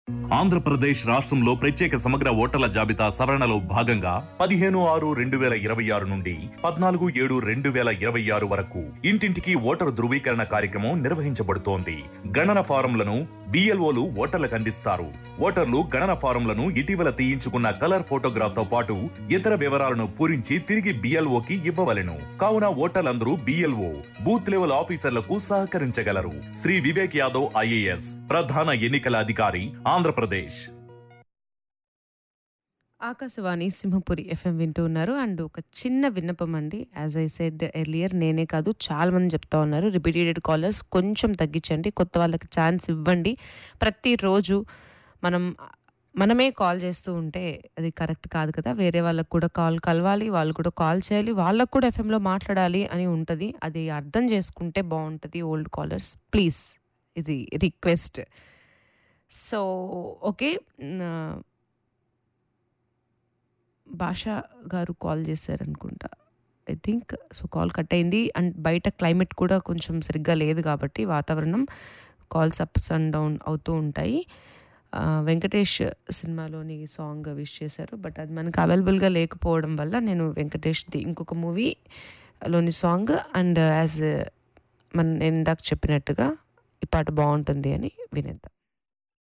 ఆంధ్రప్రదేశ్ రాష్ట్రంలో ప్రత్యేక సమగ్ర ఓటర్ల జాబితా సవరణలో భాగంగా 15/6/2026 నుండి 14/7/2026 వరకు ఇంటింటికి ఓటరు ధృవీకరణ కార్యక్రమం నిర్వహించబడుతోంది. గణన ఫారంలను బిఎల్ఓలు ఓటర్లకు అందిస్తారు. ఓటర్లు గణన ఫారంలను ఇటీవల తీయించుకున్న కలర్ ఫోటోగ్రాఫ్ తో పాటు ఇతర వివరాలను పూరించి తిరిగి బిఎల్ఓకి ఇవ్వవలెను. కావున ఓటర్లందరూ బిఎల్ఓ బూత్ లెవెల్ ఆఫీసర్లకు సహకరించగలరు. శ్రీ వివేక్ యాదవ్ ఐఏఎస్ ప్రధాన ఎన్నికల అధికారి, ఆంధ్రప్రదేశ్. ఆకాశవాణి సింహపురి ఎఫ్ఎం వింటూ ఉన్నారు. అండ్ ఒక చిన్న విన్నపం అండి. యాజ్ ఐ సెడ్ ఎర్లియర్, నేనే కాదు చాలా మంది చెప్తా ఉన్నారు, రిపీటెడ్ కాలర్స్ కొంచెం తగ్గించండి, కొత్త వాళ్ళకి ఛాన్స్ ఇవ్వండి. ప్రతిరోజు మనమే కాల్ చేస్తూ ఉంటే అది కరెక్ట్ కాదు కదా. వేరే వాళ్ళకు కూడా కాల్ కలవాలి, వాళ్ళు కూడా కాల్ చేయాలి, వాళ్ళకు కూడా ఎఫ్ఎంలో మాట్లాడాలి అని ఉంటుంది. అది అర్థం చేసుకుంటే బాగుంటుంది. ఓల్డ్ కాలర్స్ ప్లీజ్, ఇది రిక్వెస్ట్. సో ఓకే, భాషా గారు call చేశారనుకుంటా, I think. So call cut అయింది. అండ్ బయట క్లైమేట్ కూడా కొంచెం సరిగ్గా లేదు కాబట్టి వాతావరణం, కాల్స్ అప్స్ అండ్ డౌన్ అవుతూ ఉంటాయి. వెంకటేష్ సినిమాలోని సాంగ్ విష్ చేశారు, బట్ అది మనకు అవైలబుల్గా లేకపోవడం వల్ల నేను వెంకటేష్ది ఇంకొక మూవీలోని సాంగ్ అండ్ నేను ఇందాక చెప్పినట్టుగా ఈ పాట బాగుంటుంది అని వినేద్దాం.